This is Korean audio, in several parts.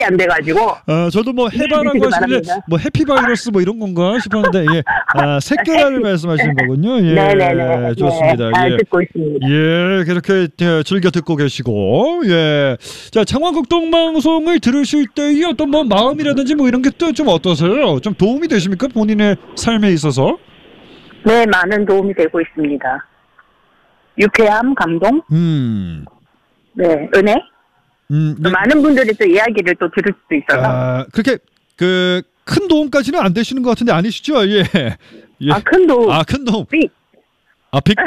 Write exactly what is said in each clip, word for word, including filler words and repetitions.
안 돼가지고. 어, 저도 뭐 해바라고 하시길래 뭐 해피바이러스 뭐 이런 건가 싶었는데 예, 아, 색결화를 말씀하시는 거군요. 예, 네네네. 좋습니다. 네, 잘 예. 듣고 있습니다. 예, 그렇게 즐겨 듣고 계시고, 예. 자, 창원극동방송을 들으실 때의 어떤 뭐 마음이라든지 뭐 이런 게 또 좀 어떠세요? 좀 도움이 되십니까? 본인의 삶에 있어서? 네, 많은 도움이 되고 있습니다. 유쾌함, 감동, 음, 네, 은혜. 음, 또 네. 많은 분들이 또 이야기를 또 들을 수도 있어서. 아, 그렇게 그 큰 도움까지는 안 되시는 것 같은데 아니시죠? 예. 예. 아, 큰 도움. 아, 큰 도움. 빅. 아, 빅도.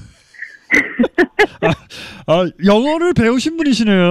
아, 아, 영어를 배우신 분이시네요.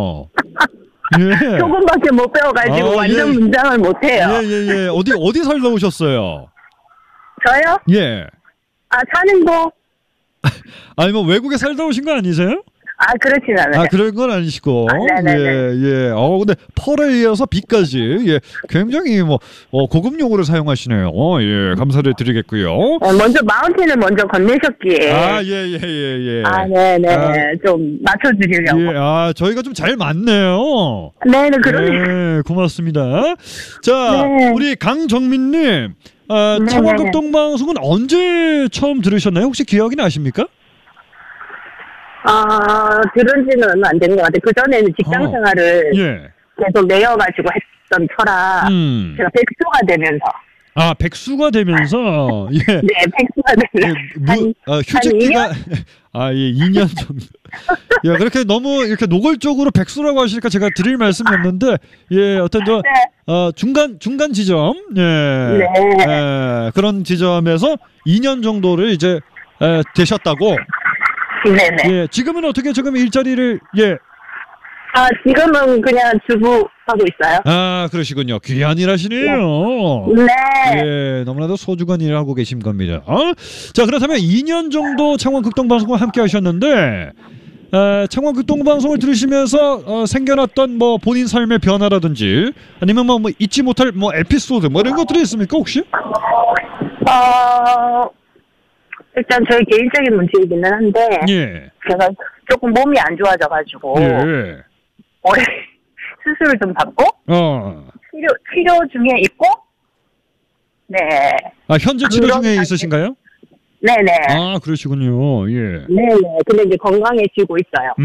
예. 조금밖에 못 배워가지고 아, 완전 예. 문장을 못해요. 예, 예, 예. 어디 어디 살다 오셨어요? 저요? 예. 아, 사는 거? 아니 뭐 외국에 살다 오신 거 아니세요? 아, 그렇진 않아요. 아, 그런 건 아니시고. 아, 네네네. 예, 예. 어, 근데 펄에 이어서 비까지. 예. 굉장히 뭐, 어, 고급 용어를 사용하시네요. 어, 예. 감사를 드리겠고요. 어, 먼저 마운틴을 먼저 건네셨기에. 아, 예, 예, 예, 예. 아, 네네. 아, 좀 맞춰드리려고. 예. 아, 저희가 좀 잘 맞네요. 네네, 그러네요. 예, 고맙습니다. 자, 네. 우리 강정민님. 아, 네네. 창원극동방송은 언제 처음 들으셨나요? 혹시 기억이 나십니까? 아, 들은 지는 얼마 안 된 것 같아요. 그전에는 직장 어. 생활을 예. 계속 내어가지고 했던 터라, 음. 제가 백수가 되면서. 아, 백수가 되면서, 예. 네, 백수가 예, 되면서. 무, 한, 어, 휴직기가, 아, 예, 이 년 정도. 예, 그렇게 너무 이렇게 노골적으로 백수라고 하시니까 제가 드릴 말씀이었는데, 예, 어떤 저, 네. 어, 중간, 중간 지점, 예. 네. 예, 그런 지점에서 이 년 정도를 이제, 에, 되셨다고. 네네. 예, 지금은 어떻게 지금 일자리를, 예. 아, 지금은 그냥 주부 하고 있어요. 아, 그러시군요. 귀한 일 하시네요. 네. 예, 너무나도 소중한 일을 하고 계신 겁니다. 어? 자, 그렇다면 이 년 정도 창원극동방송과 함께 하셨는데, 에, 창원극동방송을 들으시면서 어, 생겨났던 뭐 본인 삶의 변화라든지, 아니면 뭐, 뭐 잊지 못할 뭐 에피소드, 뭐 이런 것들이 있습니까, 혹시? 어, 일단 저희 개인적인 문제이기는 한데, 예. 제가 조금 몸이 안 좋아져가지고, 예. 올해 수술을 좀 받고, 어. 치료, 치료 중에 있고, 네. 아, 현재 치료 그런 중에 상태. 있으신가요? 네네. 아, 그러시군요. 예. 네네. 근데 이제 건강해지고 있어요.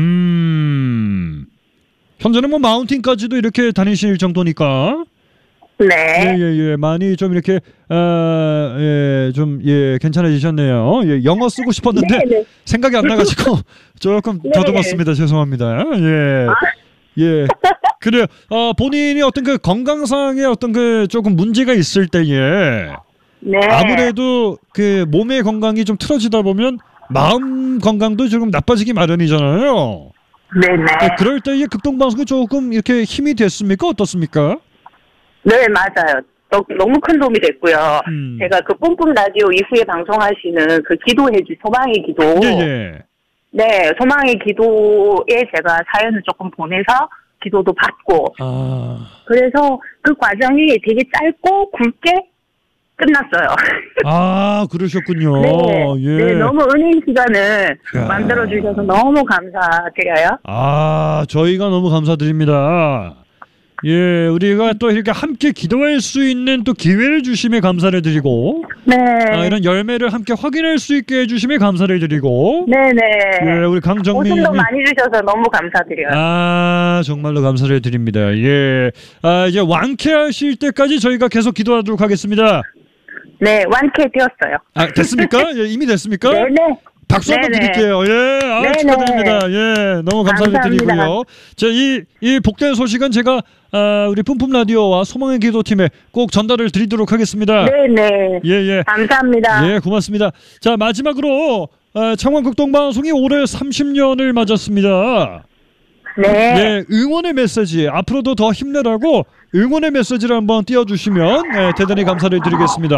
음. 현재는 뭐 마운틴까지도 이렇게 다니실 정도니까. 네. 예, 예, 예. 많이 좀 이렇게, 아, 예, 좀, 예, 괜찮아지셨네요. 예, 영어 쓰고 싶었는데 네네. 생각이 안 나가지고 조금 네. 더듬었습니다. 죄송합니다. 예. 아. 예. 그래요. 어, 본인이 어떤 그 건강상의 어떤 그 조금 문제가 있을 때에 네. 아무래도 그 몸의 건강이 좀 틀어지다 보면 마음 건강도 조금 나빠지기 마련이잖아요. 네네. 예, 그럴 때에 극동방송이 조금 이렇게 힘이 됐습니까? 어떻습니까? 네, 맞아요. 너, 너무 큰 도움이 됐고요. 음. 제가 그 뿜뿜 라디오 이후에 방송하시는 그 기도해주, 소망의 기도. 예, 예. 네, 소망의 기도에 제가 사연을 조금 보내서 기도도 받고. 아. 그래서 그 과정이 되게 짧고 굵게 끝났어요. 아, 그러셨군요. 네, 예. 네, 너무 은혜의 시간을 야. 만들어주셔서 너무 감사드려요. 아, 저희가 너무 감사드립니다. 예, 우리가 또 이렇게 함께 기도할 수 있는 또 기회를 주심에 감사를 드리고, 네. 아, 이런 열매를 함께 확인할 수 있게 해주심에 감사를 드리고, 네네. 예, 우리 강정민이 웃음도 많이 주셔서 너무 감사드려요. 아, 정말로 감사를 드립니다. 예, 아, 이제 완쾌하실 때까지 저희가 계속 기도하도록 하겠습니다. 네, 완쾌 되었어요. 아, 됐습니까? 예, 이미 됐습니까? 네네. 박수 한번 네네. 드릴게요. 예, 아, 네네. 축하드립니다. 예, 너무 감사를 감사합니다. 드리고요. 자, 이, 이 복된 소식은 제가, 아, 우리 뿜뿜 라디오와 소망의 기도팀에 꼭 전달을 드리도록 하겠습니다. 네네. 예, 예. 감사합니다. 예, 고맙습니다. 자, 마지막으로, 아, 창원극동방송이 올해 삼십 년을 맞았습니다. 네. 예, 응원의 메시지, 앞으로도 더 힘내라고 응원의 메시지를 한번 띄워주시면, 예, 대단히 감사를 드리겠습니다.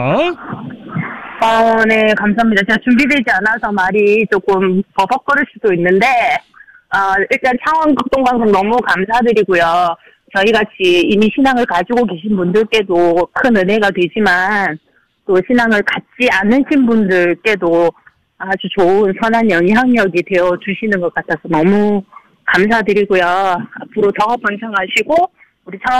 어, 네, 감사합니다. 제가 준비되지 않아서 말이 조금 버벅거릴 수도 있는데, 어, 일단 창원 극동방송 너무 감사드리고요. 저희같이 이미 신앙을 가지고 계신 분들께도 큰 은혜가 되지만, 또 신앙을 갖지 않으신 분들께도 아주 좋은 선한 영향력이 되어 주시는 것 같아서 너무 감사드리고요. 앞으로 더 번창하시고, 우리 창원